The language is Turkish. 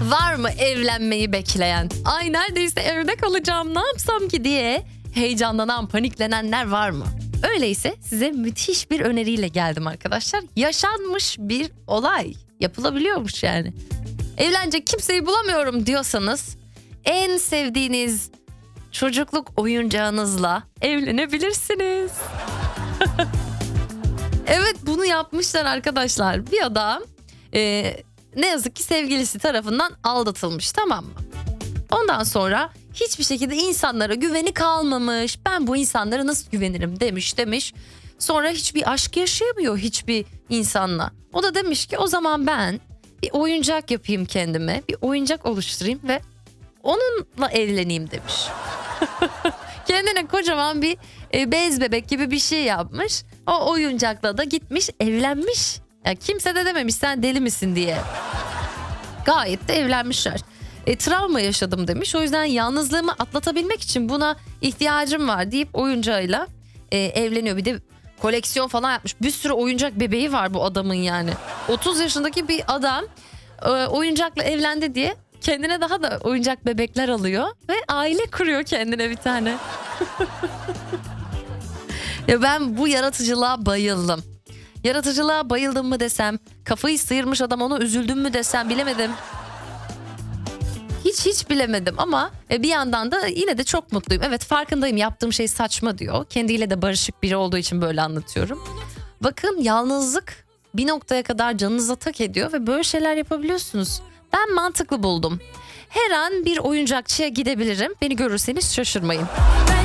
Var mı evlenmeyi bekleyen? Ay neredeyse evde kalacağım, ne yapsam ki diye heyecanlanan, paniklenenler var mı? Öyleyse size müthiş bir öneriyle geldim arkadaşlar. Yaşanmış bir olay. Yapılabiliyormuş yani. Evlenecek kimseyi bulamıyorum diyorsanız en sevdiğiniz çocukluk oyuncağınızla evlenebilirsiniz. Evet, bunu yapmışlar arkadaşlar. Bir adam ne yazık ki sevgilisi tarafından aldatılmış, tamam mı? Ondan sonra hiçbir şekilde insanlara güveni kalmamış. Ben bu insanlara nasıl güvenirim demiş. Sonra hiçbir aşk yaşayamıyor hiçbir insanla. O da demiş ki o zaman ben bir oyuncak yapayım kendime. Bir oyuncak oluşturayım ve onunla evleneyim demiş. Kendine kocaman bir bez bebek gibi bir şey yapmış. O oyuncakla da gitmiş evlenmiş. Ya kimse de dememiş sen deli misin diye. Gayet de evlenmişler. Travma yaşadım demiş. O yüzden yalnızlığımı atlatabilmek için buna ihtiyacım var deyip oyuncağıyla evleniyor. Bir de koleksiyon falan yapmış. Bir sürü oyuncak bebeği var bu adamın yani. 30 yaşındaki bir adam oyuncakla evlendi diye kendine daha da oyuncak bebekler alıyor ve aile kuruyor kendine bir tane. Ya ben bu yaratıcılığa bayıldım. Yaratıcılığa bayıldım mı desem, kafayı sıyırmış adam ona üzüldüm mü desem bilemedim. Hiç bilemedim ama bir yandan da yine de çok mutluyum. Evet, farkındayım, yaptığım şey saçma diyor. Kendiyle de barışık biri olduğu için böyle anlatıyorum. Bakın, yalnızlık bir noktaya kadar canınıza tak ediyor ve böyle şeyler yapabiliyorsunuz. Ben mantıklı buldum. Her an bir oyuncakçıya gidebilirim. Beni görürseniz şaşırmayın.